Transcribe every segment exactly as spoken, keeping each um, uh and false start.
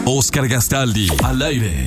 Óscar Gastaldi, al aire.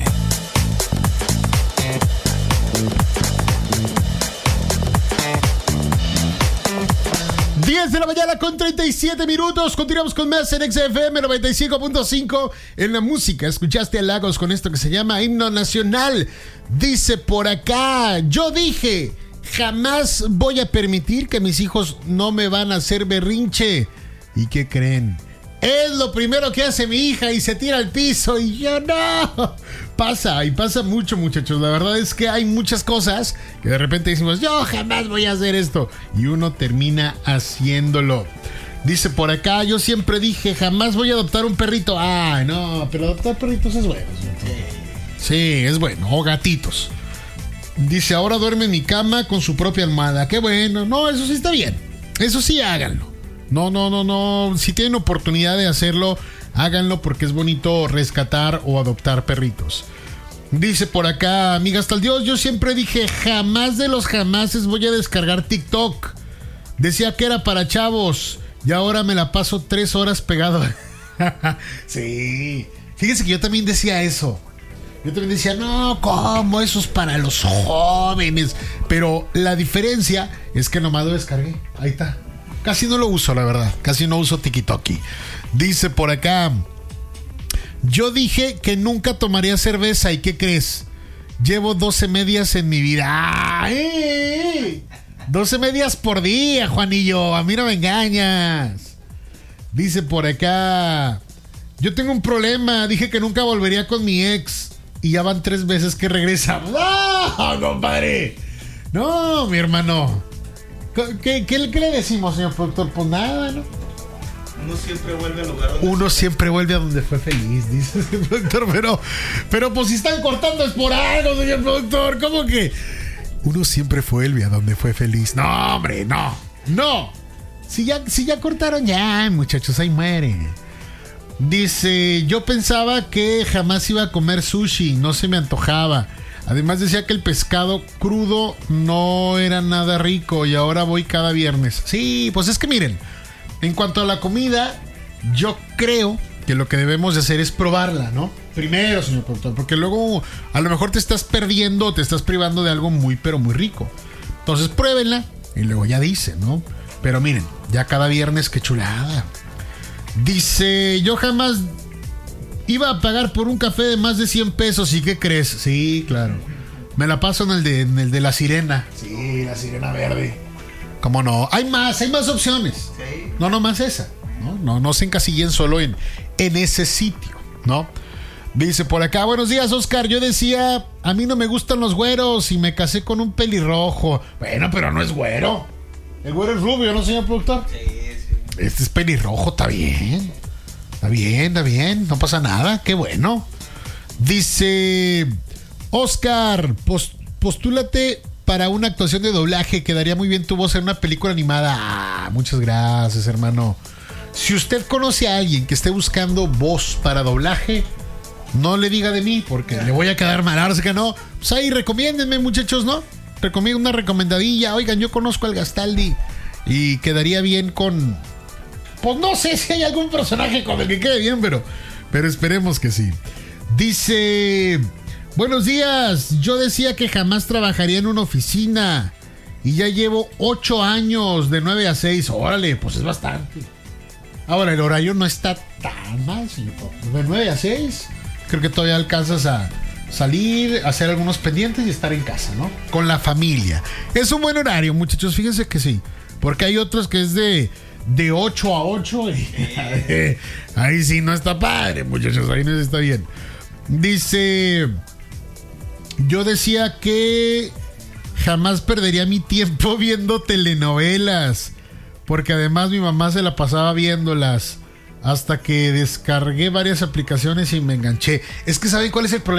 diez de la mañana con treinta y siete minutos. Continuamos con más en X F M noventa y cinco punto cinco. En la música escuchaste a Lagos con esto que se llama Himno Nacional. Dice por acá, yo dije, jamás voy a permitir que mis hijos no me van a hacer berrinche. ¿Y qué creen? Es lo primero que hace mi hija y se tira al piso y yo no. Pasa, y pasa mucho, muchachos. La verdad es que hay muchas cosas que de repente decimos, yo jamás voy a hacer esto. Y uno termina haciéndolo. Dice por acá, yo siempre dije, jamás voy a adoptar un perrito. Ay, no, pero adoptar perritos es bueno. Sí, es bueno. O gatitos. Dice, ahora duerme en mi cama con su propia almohada. Qué bueno. No, eso sí está bien. Eso sí, háganlo. No, no, no, no. Si tienen oportunidad de hacerlo, háganlo porque es bonito rescatar o adoptar perritos. Dice por acá, amiga hasta el Dios, yo siempre dije, jamás de los jamases voy a descargar TikTok. Decía que era para chavos y ahora me la paso tres horas pegado. Sí. Fíjense que yo también decía eso. Yo también decía, no, ¿cómo? Eso es para los jóvenes. Pero la diferencia es que nomás lo descargué. Ahí está. Casi no lo uso, la verdad. Casi no uso TikTok. Dice por acá, yo dije que nunca tomaría cerveza. ¿Y qué crees? Llevo doce medias en mi vida. ¡Ay! doce medias por día, Juanillo. A mí no me engañas. Dice por acá, yo tengo un problema. Dije que nunca volvería con mi ex. Y ya van tres veces que regresa. ¡No, compadre! No, mi hermano. ¿Qué, qué, ¿Qué le decimos, señor productor? Pues nada, ¿no? Uno siempre vuelve al lugar donde Uno siempre vuelve a donde fue feliz, dice el productor. Pero, pero pues si están cortando es por algo, señor productor. ¿Cómo que? Uno siempre vuelve a donde fue feliz. No, hombre, no. No. Si ya, si ya cortaron, ya, muchachos, ahí mueren. Dice, yo pensaba que jamás iba a comer sushi. No se me antojaba. Además decía que el pescado crudo no era nada rico y ahora voy cada viernes. Sí, pues es que miren, en cuanto a la comida, yo creo que lo que debemos de hacer es probarla, ¿no? Primero, señor productor, porque luego a lo mejor te estás perdiendo, te estás privando de algo muy, pero muy rico. Entonces pruébenla y luego ya dice, ¿no? Pero miren, ya cada viernes, qué chulada. Dice, yo jamás iba a pagar por un café de más de cien pesos. ¿Y qué crees? Sí, claro. Me la paso en el de, en el de la sirena. Sí, la sirena verde. ¿Cómo no? Hay más, hay más opciones. Sí. No, no más esa. No, no, no se encasillen solo en, en ese sitio, ¿no? Dice por acá, buenos días, Oscar. Yo decía, a mí no me gustan los güeros y me casé con un pelirrojo. Bueno, pero no es güero. El güero es rubio, ¿no, señor productor? Sí, sí. Este es pelirrojo, está bien. Está bien, está bien, no pasa nada, qué bueno. Dice Oscar, post, postúlate para una actuación de doblaje, quedaría muy bien tu voz en una película animada. Ah, muchas gracias, hermano. Si usted conoce a alguien que esté buscando voz para doblaje, no le diga de mí, porque le voy a quedar mal. Ahora sí que no, pues ahí recomiéndenme, muchachos, ¿no? Recomiendo una recomendadilla. Oigan, yo conozco al Gastaldi y quedaría bien con... Pues no sé si hay algún personaje con el que quede bien, pero, pero esperemos que sí. Dice, buenos días, yo decía que jamás trabajaría en una oficina y ya llevo ocho años de nueve a seis. Órale, pues es bastante. Ahora, el horario no está tan mal, señor. De nueve a seis, creo que todavía alcanzas a salir, hacer algunos pendientes y estar en casa, ¿no? Con la familia. Es un buen horario, muchachos, fíjense que sí. Porque hay otros que es de... de ocho a ocho. Y, ahí sí no está padre, muchachos. Ahí no está bien. Dice, yo decía que jamás perdería mi tiempo viendo telenovelas, porque además mi mamá se la pasaba viéndolas, hasta que descargué varias aplicaciones y me enganché. Es que ¿saben cuál es el problema?